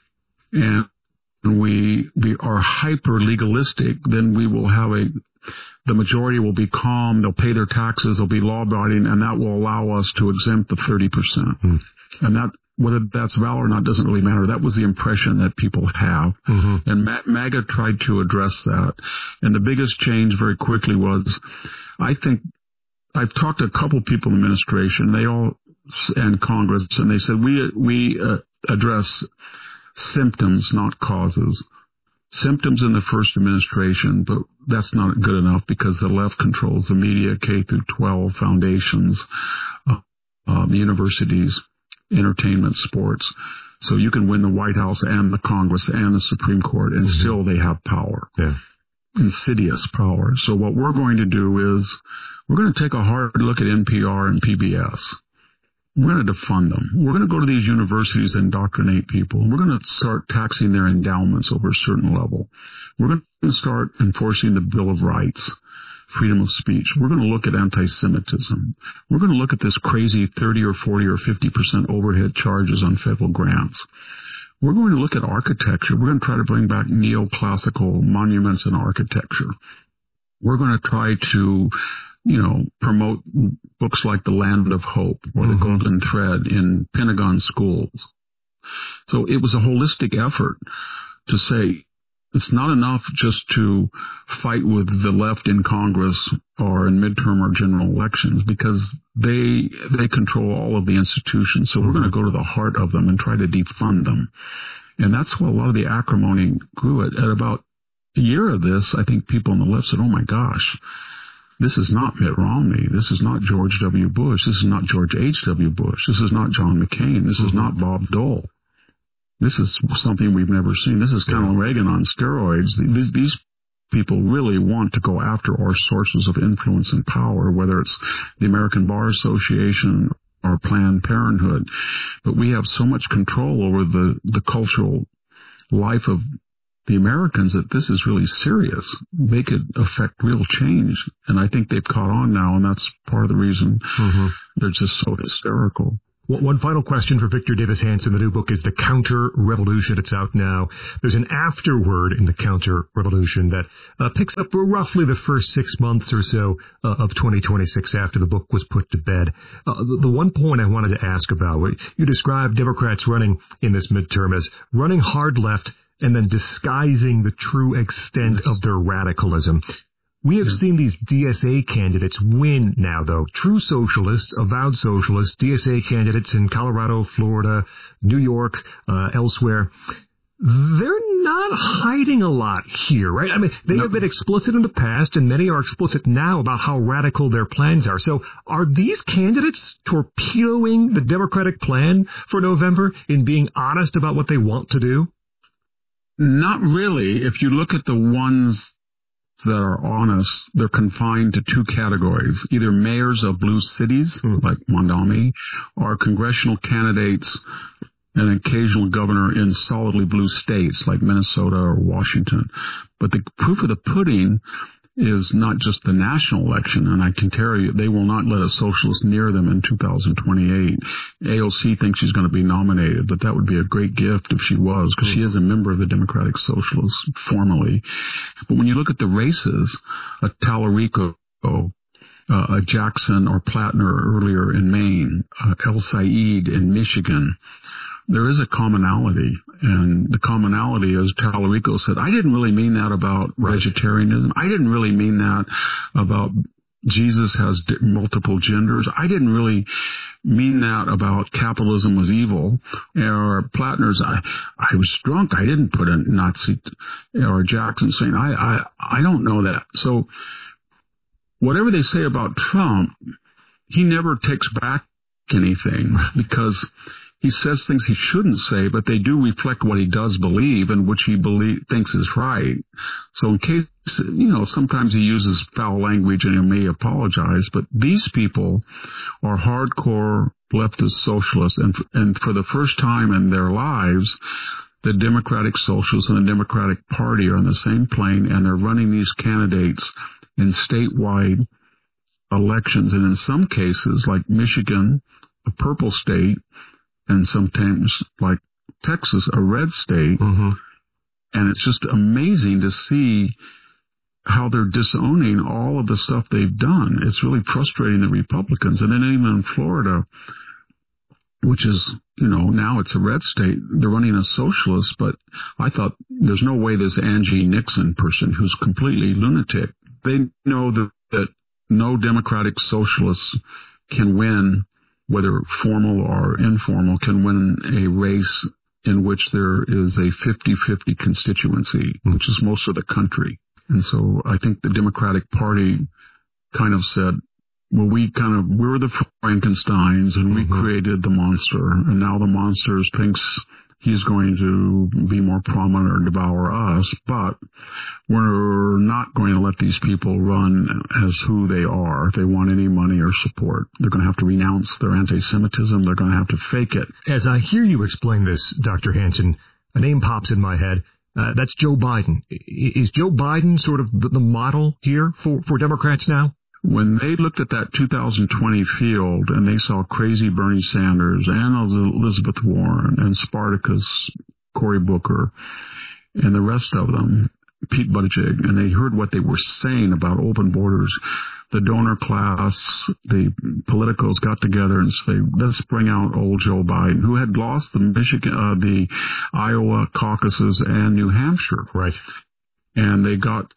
and we, we are hyper-legalistic, then we will have a the majority will be calm, they'll pay their taxes, they'll be law-abiding, and that will allow us to exempt the thirty percent. Mm. And that, whether that's valid or not doesn't really matter. That was the impression that people have. Mm-hmm. And Ma- MAGA tried to address that. And the biggest change very quickly was, I think, I've talked to a couple people in the administration, they all, and Congress, and they said, we, we uh, address symptoms, not causes. Symptoms in the first administration, but that's not good enough because the left controls the media, K through twelve, foundations, uh, um, universities, entertainment, sports. So you can win the White House and the Congress and the Supreme Court, and mm-hmm. still they have power. Yeah. Insidious power. So what we're going to do is we're going to take a hard look at N P R and P B S. We're going to defund them. We're going to go to these universities and indoctrinate people. We're going to start taxing their endowments over a certain level. We're going to start enforcing the Bill of Rights, freedom of speech. We're going to look at anti-Semitism. We're going to look at this crazy thirty or forty or fifty percent overhead charges on federal grants. We're going to look at architecture. We're going to try to bring back neoclassical monuments in architecture. We're going to try to, you know, promote books like The Land of Hope or The mm-hmm. Golden Thread in Pentagon schools. So it was a holistic effort to say it's not enough just to fight with the left in Congress or in midterm or general elections, because they they control all of the institutions. So mm-hmm. we're going to go to the heart of them and try to defund them. And that's what a lot of the acrimony grew at. At about a year of this, I think people on the left said, oh, my gosh, This is not Mitt Romney. This is not George W. Bush. This is not George H W. Bush. This is not John McCain. This is not Bob Dole. This is something we've never seen. This is Colonel Reagan on steroids. These, these people really want to go after our sources of influence and power, whether it's the American Bar Association or Planned Parenthood. But we have so much control over the, the cultural life of the Americans that this is really serious. They could affect real change. And I think they've caught on now, and that's part of the reason mm-hmm. they're just so hysterical. One final question for Victor Davis Hanson. The new book is The Counter-Revolution. It's out now. There's an afterword in The Counter-Revolution that uh, picks up roughly the first six months or so uh, of twenty twenty-six after the book was put to bed. Uh, the, the one point I wanted to ask about, you described Democrats running in this midterm as running hard left and then disguising the true extent of their radicalism. We have seen these D S A candidates win now, though. True socialists, avowed socialists, D S A candidates in Colorado, Florida, New York, uh, elsewhere. They're not hiding a lot here, right? I mean, they no. have been explicit in the past, and many are explicit now about how radical their plans are. So are these candidates torpedoing the Democratic plan for November in being honest about what they want to do? Not really. If you look at the ones that are honest, they're confined to two categories, either mayors of blue cities, like Mondami, or congressional candidates and an occasional governor in solidly blue states, like Minnesota or Washington. But the proof of the pudding is not just the national election, and I can tell you they will not let a socialist near them in two thousand twenty-eight. A O C thinks she's going to be nominated, but that would be a great gift if she was, because she is a member of the Democratic Socialists formally. But when you look at the races, a Tallarico, uh, a Jackson or Plattner earlier in Maine, uh, El Said in Michigan, there is a commonality, and the commonality, as Tallarico said, I didn't really mean that about right. vegetarianism. I didn't really mean that about Jesus has multiple genders. I didn't really mean that about capitalism was evil. Or Plattner's, I, I was drunk. I didn't put a Nazi. Or Jackson saying, I, I, I don't know that. So whatever they say about Trump, he never takes back anything because he says things he shouldn't say, but they do reflect what he does believe and which he believe, thinks is right. So in case, you know, sometimes he uses foul language and he may apologize, but these people are hardcore leftist socialists, and, and for the first time in their lives, the Democratic Socialists and the Democratic Party are on the same plane, and they're running these candidates in statewide elections. And in some cases, like Michigan, a purple state, and sometimes, like Texas, a red state. Mm-hmm. And it's just amazing to see how they're disowning all of the stuff they've done. It's really frustrating the Republicans. And then even in Florida, which is, you know, now it's a red state, they're running a socialist, but I thought there's no way this Angie Nixon person, who's completely lunatic, they know that, that no Democratic socialists can win, whether formal or informal, can win a race in which there is a fifty-fifty constituency, which is most of the country. And so I think the Democratic Party kind of said, well, we kind of, we were the Frankensteins and we mm-hmm. created the monster, and now the monster thinks he's going to be more prominent or devour us, but we're not going to let these people run as who they are. If they want any money or support, they're going to have to renounce their anti-Semitism. They're going to have to fake it. As I hear you explain this, Doctor Hanson, a name pops in my head. Uh, that's Joe Biden. Is Joe Biden sort of the, the model here for, for Democrats now? When they looked at that two thousand twenty field and they saw crazy Bernie Sanders and Elizabeth Warren and Spartacus, Cory Booker, and the rest of them, Pete Buttigieg, and they heard what they were saying about open borders, the donor class, the politicos got together and said, let's bring out old Joe Biden, who had lost the Michigan, uh, the Iowa caucuses and New Hampshire. Right. And they got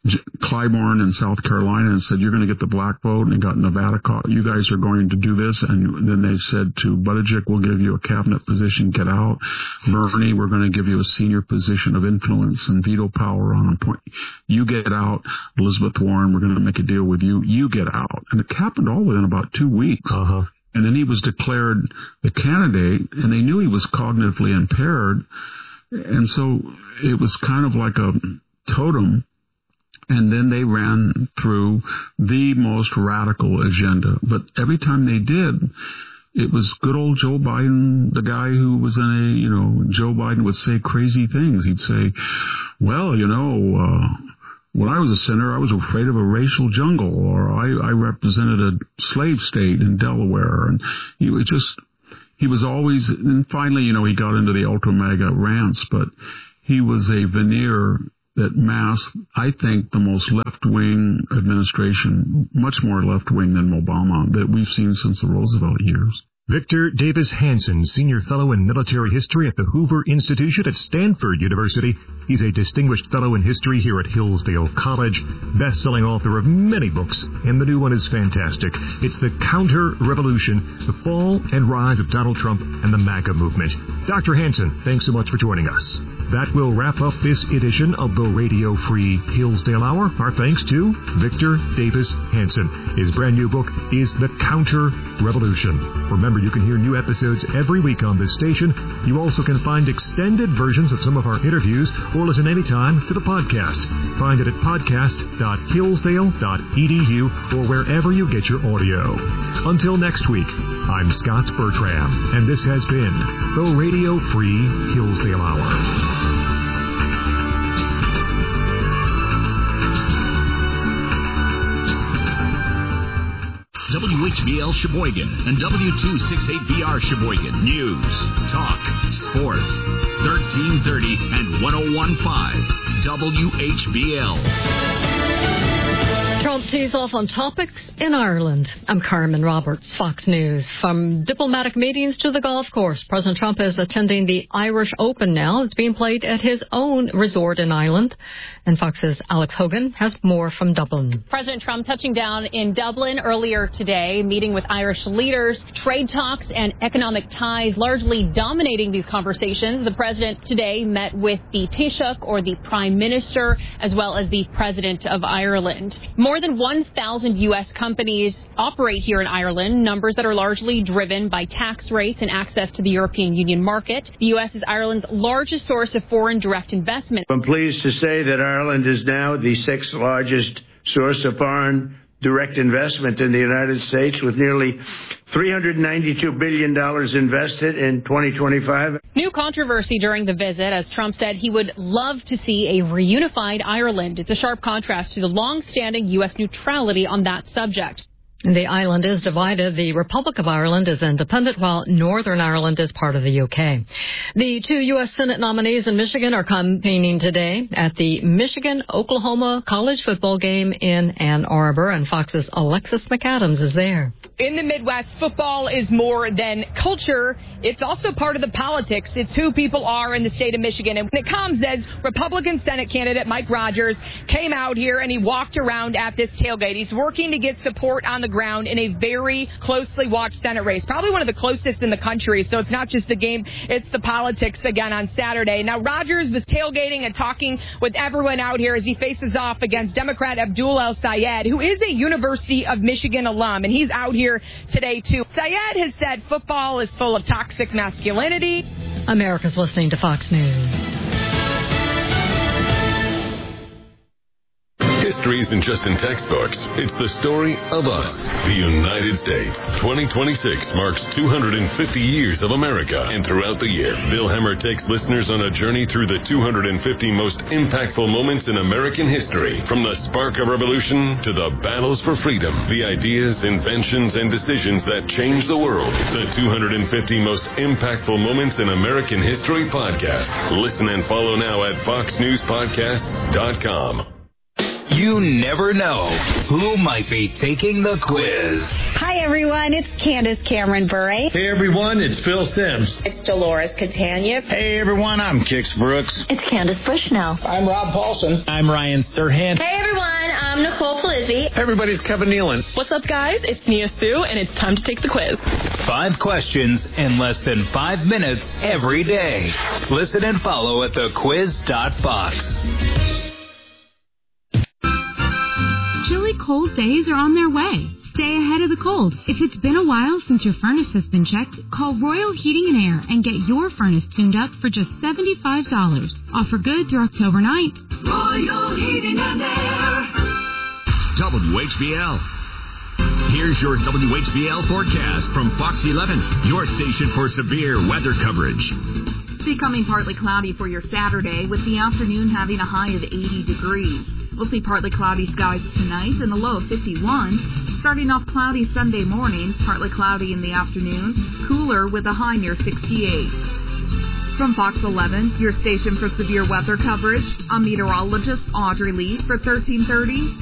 Clybourne in South Carolina and said, you're going to get the black vote, and got Nevada caught. You guys are going to do this. And then they said to Buttigieg, we'll give you a cabinet position, get out. Bernie, we're going to give you a senior position of influence and veto power on a point. You get out. Elizabeth Warren, we're going to make a deal with you. You get out. And it happened all within about two weeks. Uh-huh. And then he was declared the candidate, and they knew he was cognitively impaired. And so it was kind of like a totem. And then they ran through the most radical agenda. But every time they did, it was good old Joe Biden, the guy who was in a, you know, Joe Biden would say crazy things. He'd say, well, you know, uh, when I was a senator, I was afraid of a racial jungle, or I, I represented a slave state in Delaware. And he was just, he was always, and finally, you know, he got into the ultra mega rants, but he was a veneer that masked, I think, the most left-wing administration, much more left-wing than Obama, that we've seen since the Roosevelt years. Victor Davis Hanson, Senior Fellow in Military History at the Hoover Institute at Stanford University. He's a distinguished fellow in history here at Hillsdale College, best-selling author of many books, and the new one is fantastic. It's The Counter-Revolution, the Fall and Rise of Donald Trump and the MAGA Movement. Doctor Hanson, thanks so much for joining us. That will wrap up this edition of the Radio Free Hillsdale Hour. Our thanks to Victor Davis Hanson. His brand new book is The Counter-Revolution. Remember, you can hear new episodes every week on this station. You also can find extended versions of some of our interviews or listen anytime to the podcast. Find it at podcast dot hillsdale dot e d u or wherever you get your audio. Until next week, I'm Scott Bertram, and this has been the Radio Free Hillsdale Hour. W H B L Sheboygan and W two sixty-eight B R Sheboygan. News, talk, sports. thirteen thirty and ten fifteen W H B L. Trump tees off on topics in Ireland. I'm Carmen Roberts, Fox News. From diplomatic meetings to the golf course, President Trump is attending the Irish Open now. It's being played at his own resort in Ireland. And Fox's Alex Hogan has more from Dublin. President Trump touching down in Dublin earlier today, meeting with Irish leaders. Trade talks and economic ties largely dominating these conversations. The president today met with the Taoiseach, or the Prime Minister, as well as the President of Ireland. More than one thousand U S companies operate here in Ireland, numbers that are largely driven by tax rates and access to the European Union market. The U S is Ireland's largest source of foreign direct investment. I'm pleased to say that Ireland is now the sixth largest source of foreign direct investment in the United States, with nearly three hundred ninety-two billion dollars invested in twenty twenty-five. New controversy during the visit, as Trump said he would love to see a reunified Ireland. It's a sharp contrast to the long-standing U S neutrality on that subject. The island is divided. The Republic of Ireland is independent, while Northern Ireland is part of the U K. The two U S Senate nominees in Michigan are campaigning today at the Michigan-Oklahoma college football game in Ann Arbor, and Fox's Alexis McAdams is there. In the Midwest, football is more than culture. It's also part of the politics. It's who people are in the state of Michigan. And when it comes as Republican Senate candidate Mike Rogers came out here and he walked around at this tailgate. He's working to get support on the ground in a very closely watched Senate race, probably one of the closest in the country. So it's not just the game, it's the politics again on Saturday. Now, Rogers was tailgating and talking with everyone out here as he faces off against Democrat Abdul El-Sayed, who is a University of Michigan alum, and he's out here today, too. Sayed has said football is full of toxic masculinity. America's listening to Fox News. History isn't just in textbooks. It's the story of us, the United States. twenty twenty-six marks two hundred fifty years of America, and throughout the year, Bill Hemmer takes listeners on a journey through the two hundred fifty most impactful moments in American history. From the spark of revolution to the battles for freedom, the ideas, inventions, and decisions that changed the world. The two hundred fifty most impactful moments in American history podcast. Listen and follow now at fox news podcasts dot com. You never know who might be taking the quiz. Hi, everyone. It's Candace Cameron Bure. Hey, everyone. It's Phil Sims. It's Dolores Catania. Hey, everyone. I'm Kix Brooks. It's Candace Bushnell. I'm Rob Paulson. I'm Ryan Serhant. Hey, everyone. I'm Nicole Filizzi. Everybody's Kevin Nealon. What's up, guys? It's Nia Sue, and it's time to take the quiz. Five questions in less than five minutes every day. Listen and follow at the quiz dot fox. Chilly cold days are on their way. Stay ahead of the cold. If it's been a while since your furnace has been checked, call Royal Heating and Air and get your furnace tuned up for just seventy-five dollars. Offer good through October ninth. Royal Heating and Air. W H B L. Here's your W H B L forecast from Fox eleven, your station for severe weather coverage. Becoming partly cloudy for your Saturday, with the afternoon having a high of eighty degrees. We'll see partly cloudy skies tonight and the low of fifty-one. Starting off cloudy Sunday morning, partly cloudy in the afternoon, cooler with a high near sixty-eight. From Fox eleven, your station for severe weather coverage, I'm meteorologist Audrey Lee for thirteen thirty